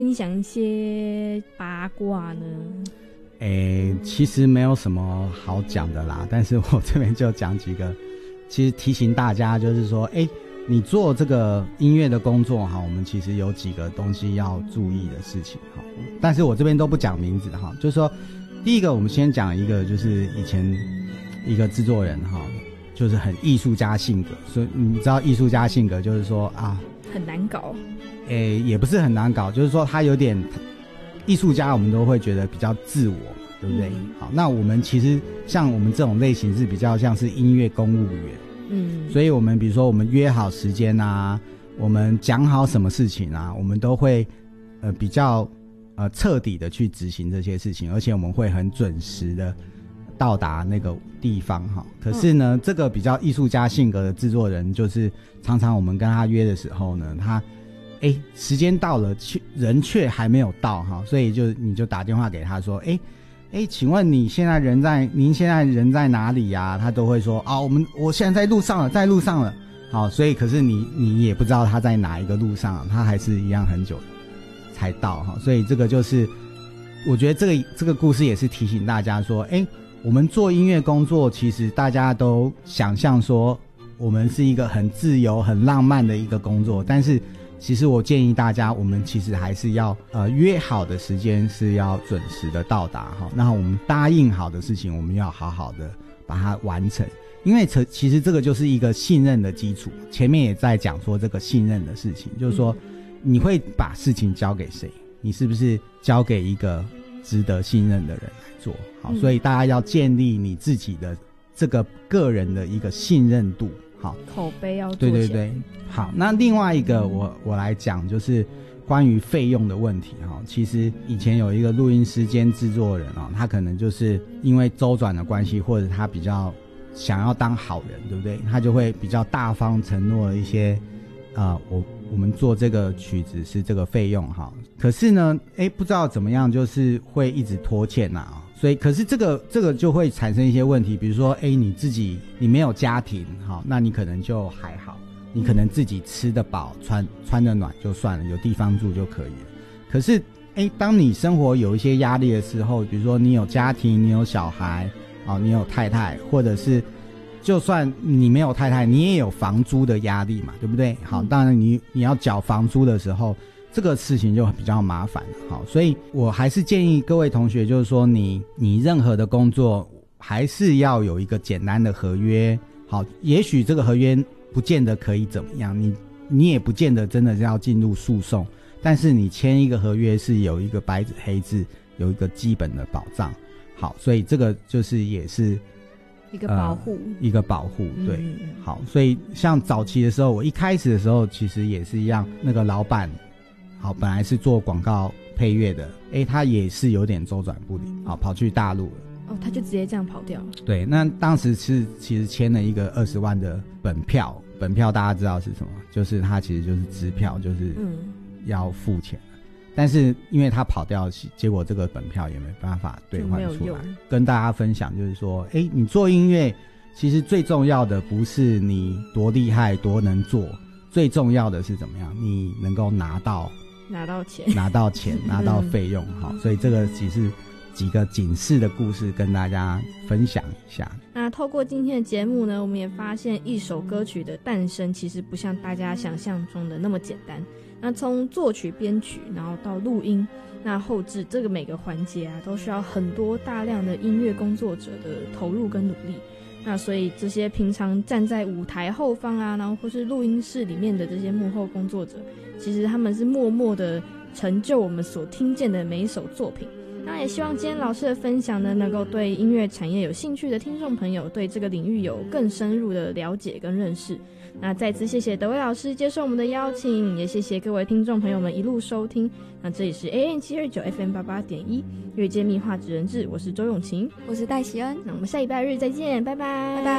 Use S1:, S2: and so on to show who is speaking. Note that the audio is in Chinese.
S1: 分享一些八卦呢？
S2: 其实没有什么好讲的啦，但是我这边就讲几个，其实提醒大家就是说，你做这个音乐的工作哈，我们其实有几个东西要注意的事情哈，但是我这边都不讲名字哈，就是说，第一个我们先讲一个，就是以前一个制作人哈，就是很艺术家性格，所以你知道艺术家性格就是说啊，
S1: 很难搞。
S2: 也不是很难搞，就是说他有点艺术家，我们都会觉得比较自我，对不对？好，那我们其实像我们这种类型是比较像是音乐公务员，所以我们比如说我们约好时间啊，我们讲好什么事情啊，我们都会比较彻底的去执行这些事情，而且我们会很准时的到达那个地方哈。可是呢，这个比较艺术家性格的制作人，就是常常我们跟他约的时候呢，他时间到了，人却还没有到哈，所以你就打电话给他说，请问您现在人在哪里呀？他都会说我现在在路上了。好，所以可是你也不知道他在哪一个路上，他还是一样很久才到哈。所以这个就是我觉得这个故事也是提醒大家说，我们做音乐工作，其实大家都想象说我们是一个很自由、很浪漫的一个工作，但是其实我建议大家，我们其实还是要约好的时间是要准时的到达哈。那我们答应好的事情，我们要好好的把它完成，因为其实这个就是一个信任的基础。前面也在讲说这个信任的事情，就是说你会把事情交给谁？你是不是交给一个值得信任的人来做？好，所以大家要建立你自己的这个个人的一个信任度。好，
S1: 口碑要做起来。
S2: 对，好，那另外一个我来讲就是关于费用的问题哈。其实以前有一个录音师兼制作人他可能就是因为周转的关系，或者他比较想要当好人，对不对？他就会比较大方承诺一些我们做这个曲子是这个费用哈。可是呢不知道怎么样，就是会一直拖欠所以可是这个就会产生一些问题，比如说你没有家庭好，那你可能就还好，你可能自己吃得饱穿得暖就算了，有地方住就可以了。可是当你生活有一些压力的时候，比如说你有家庭，你有小孩你有太太，或者是就算你没有太太，你也有房租的压力嘛，对不对？好，当然你要缴房租的时候，这个事情就比较麻烦了。好，所以我还是建议各位同学，就是说你任何的工作还是要有一个简单的合约。好，也许这个合约不见得可以怎么样，你也不见得真的要进入诉讼，但是你签一个合约是有一个白纸黑字，有一个基本的保障。好，所以这个就是也是
S1: 一个保护，
S2: 对。好，所以像早期的时候，我一开始的时候其实也是一样，那个老板好本来是做广告配乐的，他也是有点周转不灵，好跑去大陆了。
S1: 他就直接这样跑掉了。
S2: 对，那当时其实签了一个20万的本票大家知道是什么？就是他其实就是支票，就是要付钱。但是因为他跑掉，结果这个本票也没办法兑换出来。跟大家分享就是说，你做音乐其实最重要的不是你多厉害多能做，最重要的是怎么样你能够拿到钱拿到费用。好，所以这个只是几个警示的故事跟大家分享一下。
S1: 那透过今天的节目呢，我们也发现一首歌曲的诞生其实不像大家想象中的那么简单。那从作曲编曲然后到录音，那后制这个每个环节都需要很多大量的音乐工作者的投入跟努力。那所以这些平常站在舞台后方然后或是录音室里面的这些幕后工作者，其实他们是默默的成就我们所听见的每一首作品。那也希望今天老师的分享呢，能够对音乐产业有兴趣的听众朋友对这个领域有更深入的了解跟认识。那再次谢谢德威老师接受我们的邀请，也谢谢各位听众朋友们一路收听。那这里是 AM729 FM88.1 乐界密话职人志，我是周永晴，
S3: 我是戴喜恩。
S1: 那我们下礼拜日再见，拜拜。